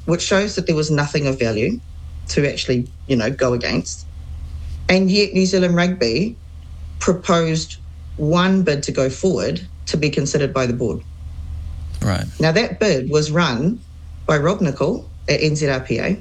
which shows that there was nothing of value to actually, go against. And yet New Zealand Rugby proposed one bid to go forward to be considered by the board. Right. Now, that bid was run by Rob Nicol at NZRPA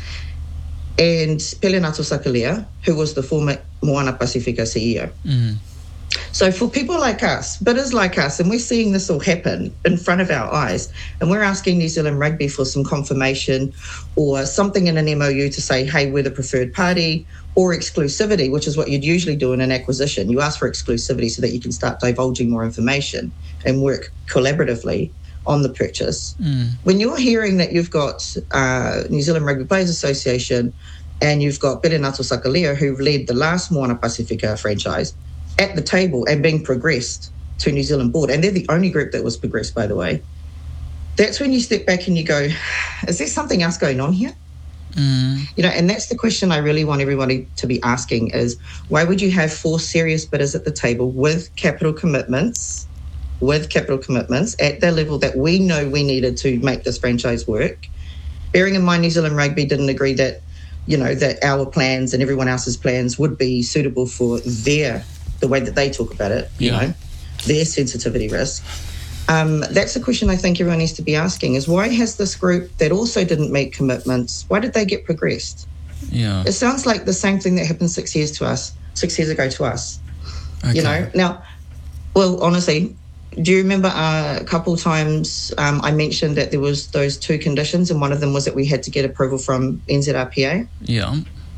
and Pelenato Sakalia, who was the former Moana Pacifica CEO. Mm. So for people like us, bidders like us, and we're seeing this all happen in front of our eyes, and we're asking New Zealand Rugby for some confirmation or something in an MOU to say, hey, we're the preferred party, or exclusivity, which is what you'd usually do in an acquisition. You ask for exclusivity so that you can start divulging more information and work collaboratively on the purchase. Mm. When you're hearing that you've got New Zealand Rugby Players Association and you've got Pelenato Sakalia, who led the last Moana Pacifica franchise, at the table and being progressed to New Zealand board, and they're the only group that was progressed, by the way, that's when you step back and you go, is there something else going on here? Mm. And that's the question I really want everybody to be asking is, why would you have 4 serious bidders at the table with capital commitments at the level that we know we needed to make this franchise work? Bearing in mind New Zealand Rugby didn't agree that, that our plans and everyone else's plans would be suitable for the way that they talk about it, their sensitivity risk. That's a question I think everyone needs to be asking is, why has this group that also didn't make commitments, why did they get progressed? Yeah. It sounds like the same thing that happened 6 years ago to us. Okay. Now, well, honestly, do you remember a couple times I mentioned that there was those 2 conditions, and one of them was that we had to get approval from NZRPA? Yeah.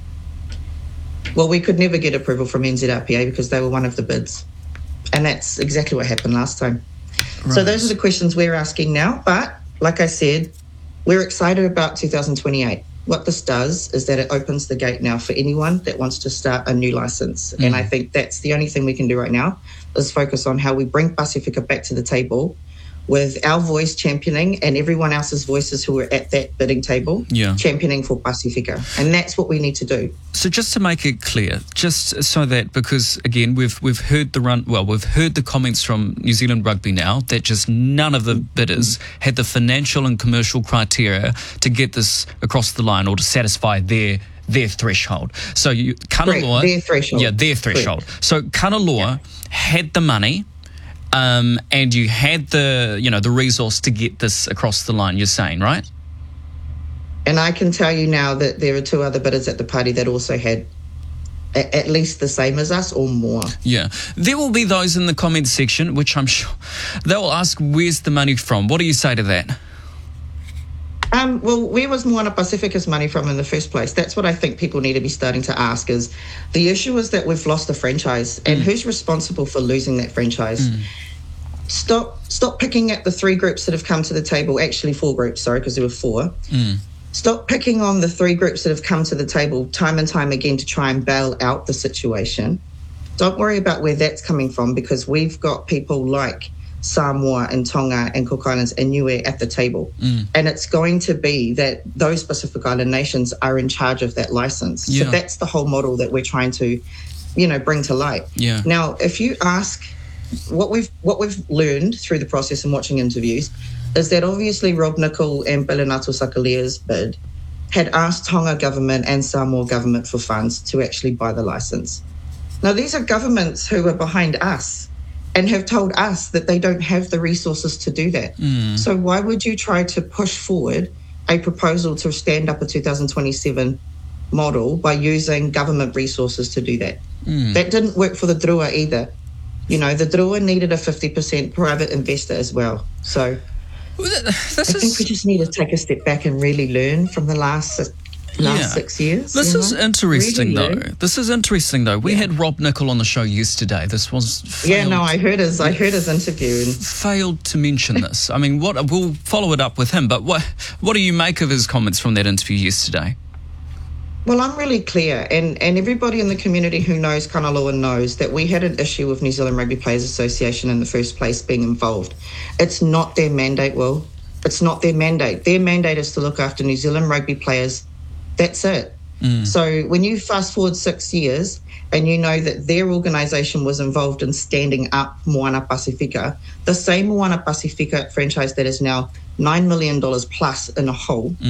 Well, we could never get approval from NZRPA because they were one of the bids. And that's exactly what happened last time. Right. So those are the questions we're asking now. But like I said, we're excited about 2028. What this does is that it opens the gate now for anyone that wants to start a new license. And I think that's the only thing we can do right now is focus on how we bring Pacifica back to the table with our voice championing and everyone else's voices who were at that bidding table championing for Pacifica. And that's what we need to do. So just to make it clear, just so that, because again, we've heard the comments from New Zealand Rugby now that just none of the bidders had the financial and commercial criteria to get this across the line or to satisfy their threshold. So Kanaloa, their threshold. Yeah, their threshold. Correct. So Kanaloa had the money. And you had the resource to get this across the line, you're saying, right? And I can tell you now that there are 2 other bidders at the party that also had at least the same as us or more. Yeah. There will be those in the comments section, which I'm sure they'll ask, where's the money from? What do you say to that? Well, where was Moana Pacifica's money from in the first place? That's what I think people need to be starting to ask is, the issue is that we've lost a franchise, and who's responsible for losing that franchise? Stop picking at the 3 groups that have come to the table, actually 4 groups, sorry, because there were 4. Stop picking on the 3 groups that have come to the table time and time again to try and bail out the situation. Don't worry about where that's coming from, because we've got people like Samoa and Tonga and Cook Islands and Niue at the table. And it's going to be that those Pacific Island nations are in charge of that license. So that's the whole model that we're trying to, bring to light. Yeah. Now, if you ask what we've learned through the process and watching interviews is that obviously Rob Nicol and Pelenato Sakalia's bid had asked Tonga government and Samoa government for funds to actually buy the license. Now, these are governments who are behind us and have told us that they don't have the resources to do that. So why would you try to push forward a proposal to stand up a 2027 model by using government resources to do that? That didn't work for the Drua either. The Drua needed a 50% private investor as well. So I think we just need to take a step back and really learn from the last 6 years. This is interesting, though. This is interesting, though. We had Rob Nicol on the show yesterday. This was failed. I heard his interview and failed to mention this. I mean, we'll follow it up with him. But what do you make of his comments from that interview yesterday? Well, I'm really clear, and everybody in the community who knows Kanaloa knows that we had an issue with New Zealand Rugby Players Association in the first place being involved. It's not their mandate, Will. It's not their mandate. Their mandate is to look after New Zealand rugby players. That's it. So when you fast forward 6 years and you know that their organisation was involved in standing up Moana Pacifica, the same Moana Pacifica franchise that is now $9 million plus in a hole,